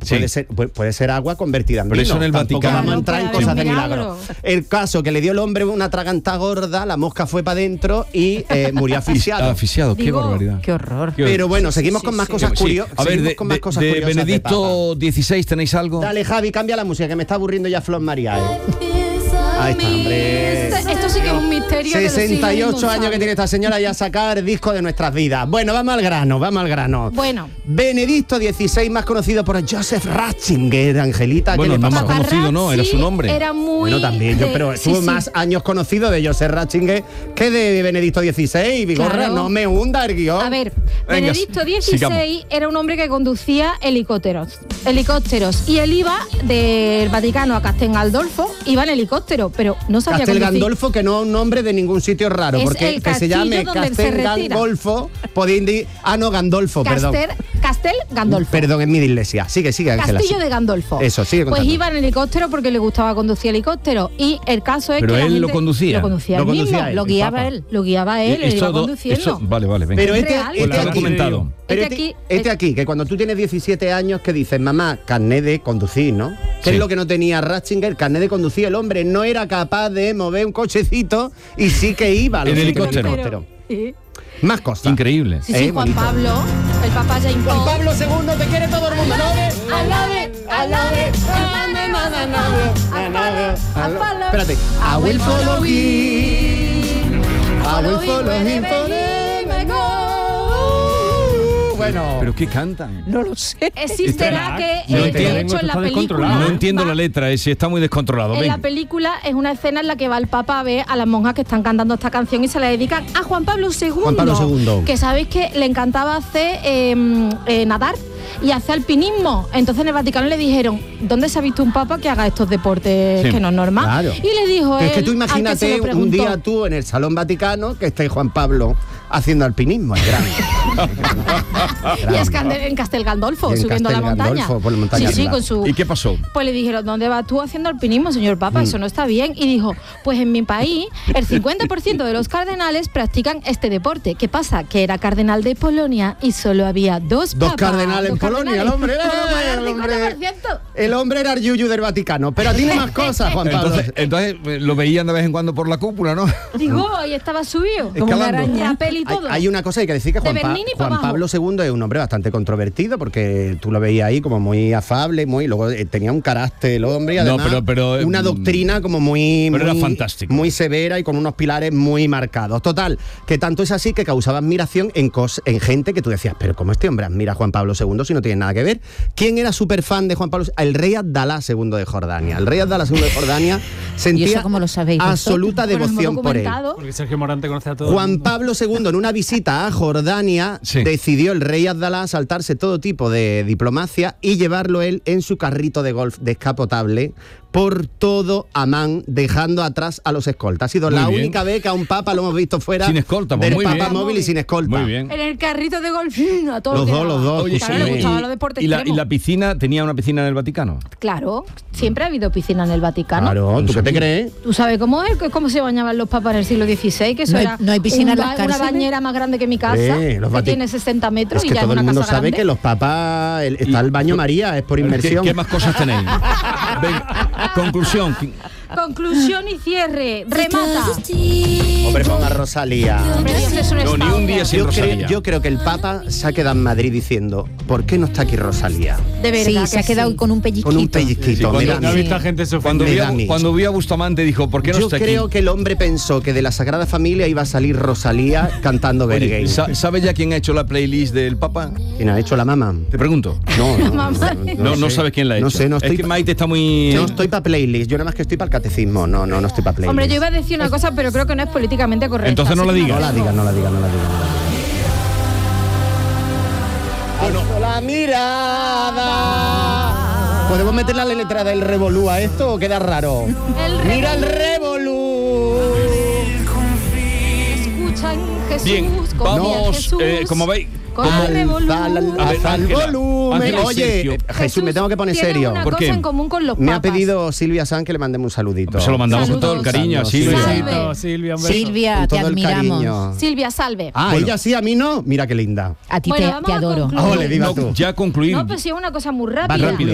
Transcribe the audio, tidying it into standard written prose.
Puede ser agua convertida en vino. Pero eso en el Vaticano. Vamos a entrar en cosas de milagro. El caso que le dio el hombre una traganta gorda, la mosca fue para adentro y murió asfixiado. Asfixiado, qué barbaridad. Qué horror. Pero bueno, seguimos con más cosas curiosas. A ver, de Benedicto XVI, ¿tenéis algo? Dale, Javi, cambia la música, que me está aburriendo ya Flor María. Ahí está, hombre. Esto sí que es un misterio. 68 años que tiene esta señora ya a sacar disco de nuestras vidas. Bueno, vamos al grano. Bueno. Benedicto XVI, más conocido por Joseph Ratzinger, Angelita. Bueno, no más Paparazzi conocido, no, era su nombre. Era muy... Bueno, también, pero tuvo más años conocido de Joseph Ratzinger que de Benedicto XVI. Vigorra, Claro. no me hunda el guión. A ver, Venga, Benedicto XVI sigamos. era un hombre que conducía helicópteros. Y él iba del Vaticano a Castel Gandolfo, iba en helicóptero, pero no sabía Castel conducir. Gandolfo, que no es un nombre de ningún sitio raro, Es porque el que se llame castillo donde se Castel retira. Gandolfo, podía indicar... Ah, no, Gandolfo, perdón. Castel Gandolfo. Perdón, es mi dislexia. Sigue, Ángela. Castillo de Gandolfo. Eso, sigue Pues contando. iba en helicóptero porque le gustaba conducir helicóptero. Y el caso es Pero que la él gente lo conducía. Lo conducía Lo él mismo, conducía él, lo el guiaba Papa. él. Lo guiaba él, él iba conduciendo. Vale, venga. Pero Es real. Pues lo habrá comentado. Pero Este este aquí, que cuando tú tienes 17 años, que dices, mamá, carné de conducir, ¿no? Que Sí. es lo que no tenía Ratzinger, carné de conducir. El hombre no era capaz de mover un cochecito y sí que iba a los En sitios de helicóptero. Sí, Más cosas. Increíble. sí, Juan bonito. Pablo, el papá James Juan Paul. Pablo II, te quiere todo el mundo. Espérate. I will follow him. I will follow him forever. Bueno. ¿Pero qué cantan? No lo sé. Existirá que, No de entiendo. hecho, en la Está película... descontrolado. No entiendo la letra, ese está muy descontrolado. En ven. la película es una escena en la que va el Papa a ver a las monjas que están cantando esta canción y se la dedican a Juan Pablo II. Juan Pablo II. Que sabéis que le encantaba hacer nadar y hacer alpinismo. Entonces en el Vaticano le dijeron, ¿dónde se ha visto un Papa que haga estos deportes Sí. que no es normal? Claro. Y le dijo Es que él, tú al que se imagínate lo preguntó, un día tú en el Salón Vaticano que esté Juan Pablo haciendo alpinismo. Es grande. y es en Castel Gandolfo, Y en subiendo Castel la montaña. Gandolfo, por la montaña Sí, arriba. con su... ¿Y qué pasó? Pues le dijeron, ¿dónde vas tú haciendo alpinismo, señor Papa? Eso no está bien. Y dijo, pues en mi país el 50% de los cardenales practican este deporte. ¿Qué pasa? Que era cardenal de Polonia y solo había dos cardenales en Polonia, el hombre. El hombre era el yuyu del Vaticano, pero tiene más cosas, Juan Pablo. Entonces lo veían de vez en cuando por la cúpula, ¿no? Digo, ahí estaba subido. Como una araña. Papel y todo. Hay una cosa que hay que decir, que De Bernini pa' Juan abajo. Pablo II es un hombre bastante controvertido, porque tú lo veías ahí como muy afable, luego tenía un carácter el hombre y No, además pero, una doctrina como muy... pero era muy- fantástico. Muy severa y con unos pilares muy marcados. Total, que tanto es así que causaba admiración en gente que tú decías, pero ¿cómo este hombre admira a Juan Pablo II si no tiene nada que ver? ¿Quién era súper fan de Juan Pablo II? El rey Abdalá II de Jordania. El rey Abdalá II de Jordania ¿Y sentía eso cómo lo sabéis absoluta Bueno, hemos devoción por él. documentado. Porque Sergio Morante conoce a todo el Juan mundo. Pablo II, en una visita a Jordania, Sí. decidió el rey Abdalá saltarse todo tipo de diplomacia y llevarlo él en su carrito de golf descapotable por todo Amán, dejando atrás a los escoltas. Ha sido Muy la bien. única vez que a un papa lo hemos visto fuera Sin escolta, pues del muy papa bien. móvil y sin escolta. Muy bien. En el carrito de golf, a todo Los lo que dos, daba. los dos. Oye, Claro, le gustaban los deportes ¿y la extremos. piscina? ¿Tenía una piscina en el Vaticano? Claro, siempre ha habido piscina en el Vaticano. Claro, ¿tú qué te crees? ¿Tú sabes cómo es? ¿Cómo se bañaban los papas en el siglo XVI? Que eso No hay- era no hay piscina en las una cárceles. bañera más grande que mi casa, Los que Vati- tiene 60 metros Es y que ya es todo una el mundo casa sabe grande. que los papas... está el baño María, es por inmersión. ¿Qué más cosas tenéis? Venga, conclusión. Conclusión y cierre. Remata. Hombre, ponga Rosalía. Hombre, Dios, es un No, ni estado. un día sin Rosalía. Yo creo que el Papa se ha quedado en Madrid diciendo, ¿por qué no está aquí Rosalía? De verdad Sí, que se ha quedado sí. con un pellizquito. Con un pellizquito. Sí, cuando- mira, No he visto a gente Cuando sufrir. Me da vi a Bustamante dijo, ¿por qué no yo está creo aquí? que el hombre pensó que de la Sagrada Familia iba a salir Rosalía cantando Oye, Berghain. ¿sabes ya quién ha hecho la playlist del Papa? ¿Quién ha hecho la mamá? Te pregunto. No sabes quién la ha hecho. No sé, no Es estoy que Maite está muy... no estoy para playlist, yo nada más que estoy para el catecismo. No estoy para playlist. Hombre, yo iba a decir una cosa, pero creo que no es políticamente correcta. Entonces no así la que digas. No la diga, no la diga, no la diga. Alzo la mirada. ¿Podemos meter la letra del revolú a esto o queda raro? Mira el revolú. Escucha en Jesús. Bien, confía en vamos, Jesús. como veis... Con el revolú. A ver, Alza el Ángela, volumen. Ángela y Oye, Sergio. Jesús, me tengo que poner tiene serio. una ¿Por cosa qué? en común con los Me ha papas. pedido Silvia San que le mandemos un saludito. Se lo mandamos con todo el Saludos. cariño a Sí, Silvia. sí. Besito, Silvia, un beso. Silvia, Con te todo el admiramos. cariño. Silvia, salve. Ah, Bueno. ella sí, a mí no. Mira qué linda. A ti Bueno, te vamos a adoro. concluir. Ole, viva tú. Ya concluir. No, pues sí, es una cosa muy Va rápida. rápido.